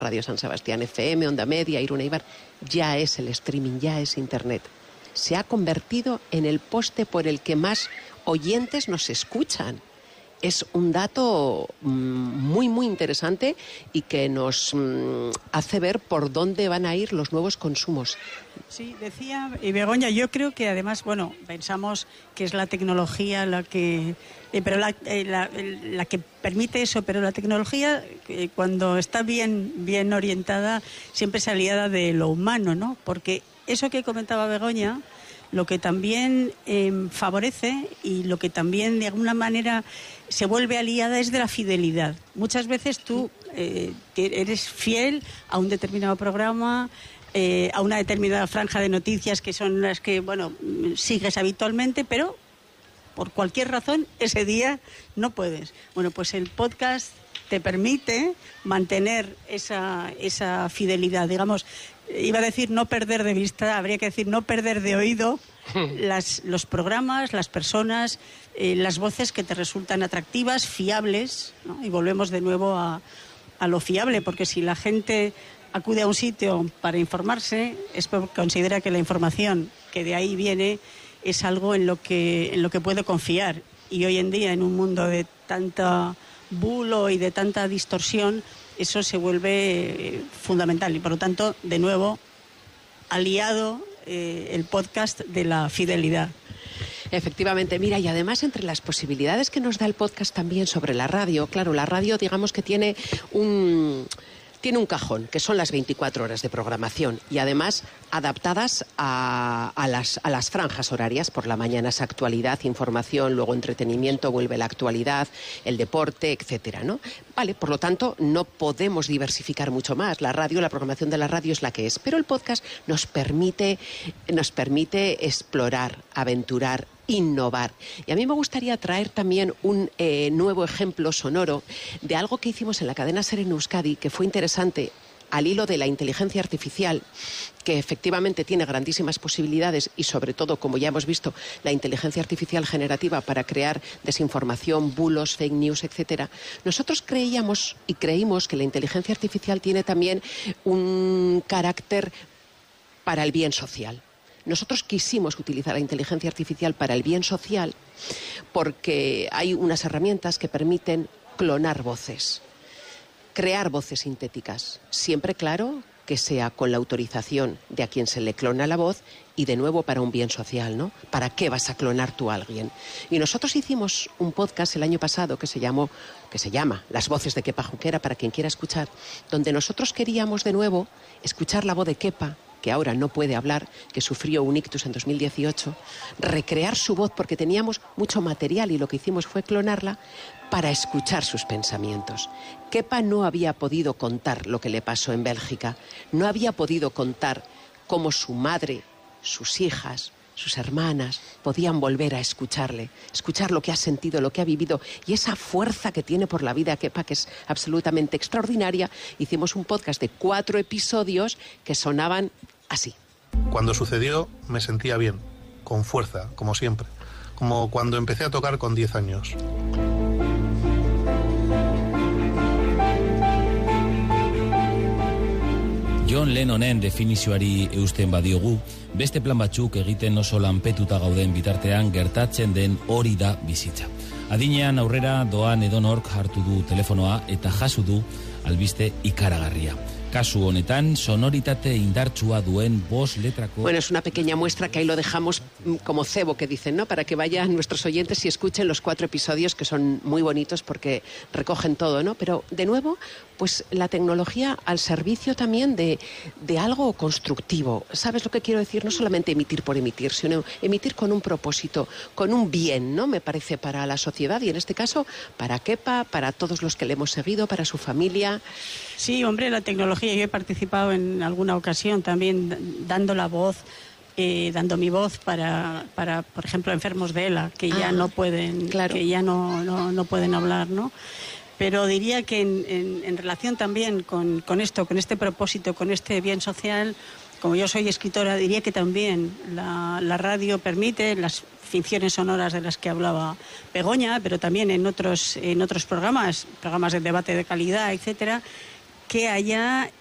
Radio San Sebastián FM, Onda Media, Irún Eibar, ya es el streaming, ya es Internet. Se ha convertido en el poste por el que más oyentes nos escuchan. Es un dato muy, muy interesante y que nos hace ver por dónde van a ir los nuevos consumos. Sí, decía Begoña, yo creo que además, bueno, pensamos que es la tecnología la que... pero la que permite eso, pero la tecnología, cuando está bien orientada, siempre es aliada de lo humano, ¿no? Porque eso que comentaba Begoña, lo que también favorece y lo que también de alguna manera se vuelve aliada es de la fidelidad. Muchas veces tú eres fiel a un determinado programa, a una determinada franja de noticias que son las que, bueno, sigues habitualmente, pero por cualquier razón ese día no puedes. Bueno, pues el podcast te permite mantener esa fidelidad, digamos. Iba a decir no perder de vista, habría que decir no perder de oído los programas, las personas, las voces que te resultan atractivas, fiables, ¿no? Y volvemos de nuevo a lo fiable, porque si la gente acude a un sitio para informarse es porque considera que la información que de ahí viene es algo en lo que puede confiar. Y hoy en día, en un mundo de tanta bulo y de tanta distorsión, eso se vuelve fundamental y, por lo tanto, de nuevo, aliado el podcast de la fidelidad. Efectivamente, mira, y además entre las posibilidades que nos da el podcast también sobre la radio, claro, la radio digamos que tiene un cajón, que son las 24 horas de programación y además adaptadas a las franjas horarias. Por la mañana es actualidad, información, luego entretenimiento, vuelve la actualidad, el deporte, etcétera, ¿no? Vale, por lo tanto, no podemos diversificar mucho más. La radio, la programación de la radio es la que es, pero el podcast nos permite explorar, aventurar, innovar. Y a mí me gustaría traer también un nuevo ejemplo sonoro de algo que hicimos en la cadena SER en Euskadi, que fue interesante al hilo de la inteligencia artificial, que efectivamente tiene grandísimas posibilidades y sobre todo, como ya hemos visto, la inteligencia artificial generativa para crear desinformación, bulos, fake news, etcétera. Nosotros creímos que la inteligencia artificial tiene también un carácter para el bien social. Nosotros quisimos utilizar la inteligencia artificial para el bien social porque hay unas herramientas que permiten clonar voces, crear voces sintéticas, siempre claro que sea con la autorización de a quien se le clona la voz y de nuevo para un bien social, ¿no? ¿Para qué vas a clonar tú a alguien? Y nosotros hicimos un podcast el año pasado que se llama Las voces de Kepa Junquera, para quien quiera escuchar, donde nosotros queríamos de nuevo escuchar la voz de Kepa, que ahora no puede hablar, que sufrió un ictus en 2018, recrear su voz porque teníamos mucho material y lo que hicimos fue clonarla para escuchar sus pensamientos. Kepa no había podido contar lo que le pasó en Bélgica, no había podido contar cómo su madre, sus hijas, sus hermanas podían volver a escucharle, escuchar lo que ha sentido, lo que ha vivido y esa fuerza que tiene por la vida Kepa, que es absolutamente extraordinaria. Hicimos un podcast de 4 episodios que sonaban así. Cuando sucedió me sentía bien, con fuerza, como siempre, como cuando empecé a tocar con 10 años. John Lennonen definizioari eusten badiogu, beste plan batzuk egiten oso lanpetuta gauden bitartean gertatzen den hori da bizitza. Adinean aurrera doan edonork hartu du telefonoa eta jaso du albiste ikaragarria. Kasu honetan, sonoritate indartsua duen 5 letrako... Bueno, es una pequeña muestra que ahí lo dejamos como cebo, que dicen, ¿no? Para que vayan nuestros oyentes y escuchen los 4 episodios, que son muy bonitos porque recogen todo, ¿no? Pero, de nuevo, pues la tecnología al servicio también de algo constructivo. ¿Sabes lo que quiero decir? No solamente emitir por emitir, sino emitir con un propósito, con un bien, ¿no? Me parece, para la sociedad y, en este caso, para Kepa, para todos los que le hemos seguido, para su familia. Sí, hombre, la tecnología. Yo he participado en alguna ocasión también dando la voz, dando mi voz para por ejemplo, enfermos de ELA, que ya no pueden, claro, que ya no pueden hablar, ¿no? Pero diría que en relación también con esto, con este propósito, con este bien social, como yo soy escritora, diría que también la radio permite las ficciones sonoras de las que hablaba Begoña, pero también en otros programas de debate de calidad, etcétera, que haya